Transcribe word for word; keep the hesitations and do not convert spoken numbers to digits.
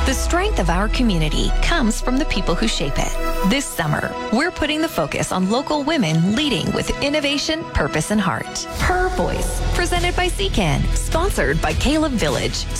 The strength of our community comes from the people who shape it. This summer, we're putting the focus on local women leading with innovation, purpose, and heart. Her Voice, presented by C C A N, sponsored by Caleb Village.